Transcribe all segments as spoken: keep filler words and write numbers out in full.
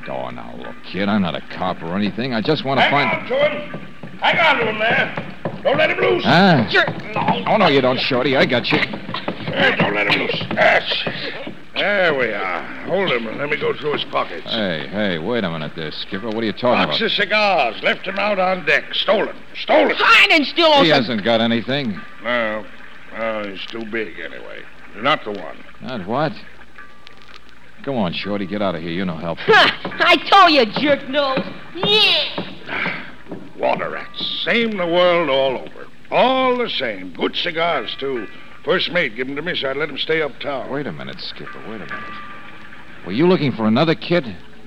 Oh, now, look, kid, I'm not a cop or anything. I just want to Hang find... on to him. Hang on to him there. Don't let him loose. Ah. Sure. No. Oh, no, you don't, Shorty. I got you. Hey, don't let him loose. That's... There we are. Hold him and let me go through his pockets. Hey, hey, wait a minute there, Skipper. What are you talking Box about? of cigars. Left him out on deck. Stolen. Stolen. I didn't steal those. He hasn't got anything. No. No, he's too big anyway. You're not the one. Not what? Go on, Shorty. Get out of here. You no help. I told you, jerk nose. Yeah. Water rats. Same the world all over. All the same. Good cigars, too. First mate, give them to me so I'd let him stay uptown. Wait a minute, Skipper. Wait a minute. Were you looking for another kid?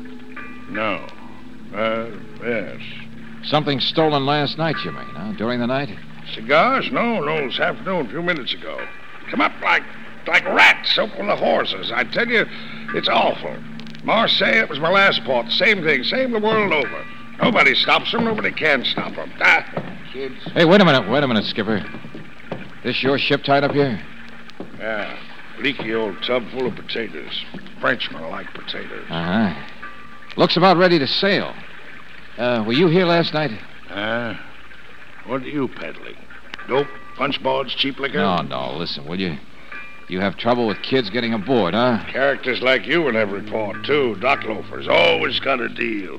No. Uh, yes. Something stolen last night, you mean, huh? During the night? Cigars? No, no. It's afternoon, a few minutes ago. Come up like like rats open the horses. I tell you, it's awful. Marseille, it was my last port. Same thing. Same the world over. Nobody stops them. Nobody can stop them. Ah, kids. Hey, wait a minute. Wait a minute, Skipper. This your ship tied up here? Yeah. Leaky old tub full of potatoes. Frenchmen like potatoes. Uh-huh. Looks about ready to sail. Uh, were you here last night? Uh, what are you peddling? Dope, punch boards, cheap liquor? No, no. Listen, will you? You have trouble with kids getting aboard, huh? Characters like you in every port, too. Dock loafers. Always got a deal.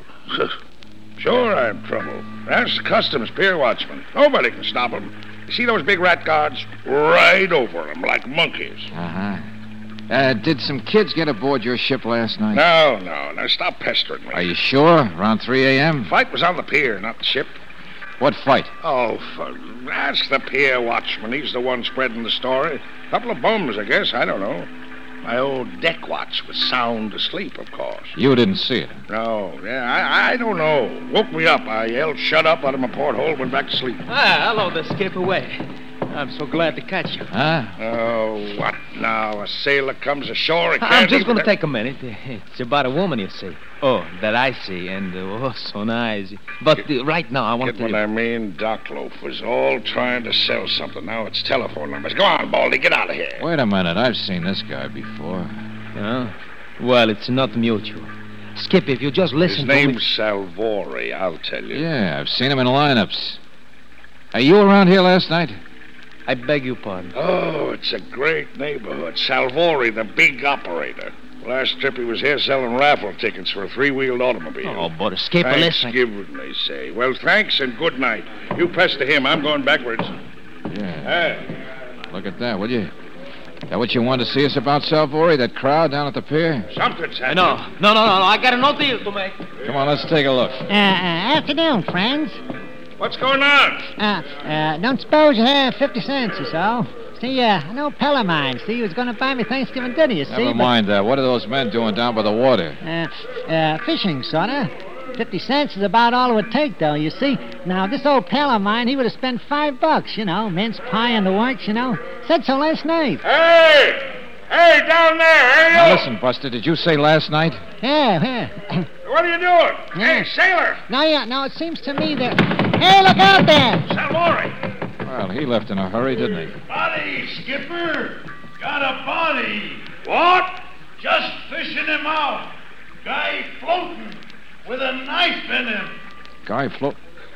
Sure, I have trouble. That's the customs pier watchman. Nobody can stop them. You see those big rat guards? Right over them like monkeys. Uh-huh. Uh, did some kids get aboard your ship last night? No, no. Now stop pestering me. Are you sure? Around three a.m.? Fight was on the pier, not the ship. What fight? Oh, for, that's the pier watchman. He's the one spreading the story. Couple of bums, I guess. I don't know. My old deck watch was sound asleep, of course. You didn't see it? No, yeah, I, I don't know. Woke me up. I yelled, shut up, out of my porthole, went back to sleep. Ah, hello there, Skipper. Wait. I'm so glad to catch you. Huh? Oh, what now? A sailor comes ashore and can't I'm just even- going to take a minute. It's about a woman, you see. Oh, that I see, and uh, oh, so nice. But uh, right now, I want Get to... what I mean? Dock loafers, all trying to sell something. Now it's telephone numbers. Go on, Baldy, get out of here. Wait a minute. I've seen this guy before. Huh? Well, it's not mutual. Skip, if you just listen His to me... name's Salvori, I'll tell you. Yeah, I've seen him in lineups. Are you around here last night? I beg your pardon. Oh, it's a great neighborhood. Salvori, the big operator. Last trip he was here selling raffle tickets for a three-wheeled automobile. Oh, but Skipper, listen. Thanksgiving, they say. Well, thanks and good night. You pester him. I'm going backwards. Yeah. Hey, Look at that, will you? That what you wanted to see us about, Salvori? That crowd down at the pier? something's happening. No, no, no, no, no. I got a no deal to make. Come on, let's take a look. Uh, uh, afternoon, friends. What's going on? Uh, uh, don't suppose you have fifty cents or so? See, uh, I know a pal of mine. See, he was going to buy me Thanksgiving dinner, you see. Never mind that. What are those men doing down by the water? Uh, uh, fishing, sorta. Fifty cents is about all it would take, though, you see. Now, this old pal of mine, he would have spent five bucks, you know, mince pie and the works, you know. Said so last night. Hey! Hey, down there! Hey, Now, you! listen, Buster, did you say last night? Yeah, yeah. What are you doing? Yeah. Hey, sailor! No, yeah, no, it seems to me that... Hey, look out there! Salvori! Well, he left in a hurry, didn't he? Body, Skipper. Got a body. What? Just fishing him out. Guy floating with a knife in him. Guy float...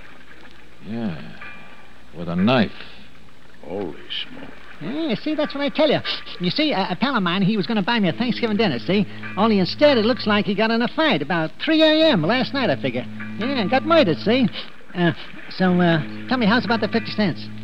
Yeah, with a knife. Holy smoke. Yeah, see, that's what I tell you. You see, a, a pal of mine, he was going to buy me a Thanksgiving dinner, see? Only instead, it looks like he got in a fight about three a.m. last night, I figure. Yeah, and got murdered, see? Uh, so, uh, tell me, how's about the fifty cents?